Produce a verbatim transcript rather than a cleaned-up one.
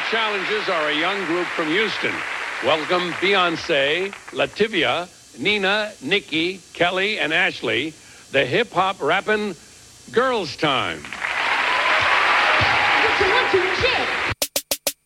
challengers are a young group from Houston. Welcome Beyonce, Lativia, Nina, Nikki, Kelly, and Ashley, the hip-hop rapping Girls Time. One, two, one, two,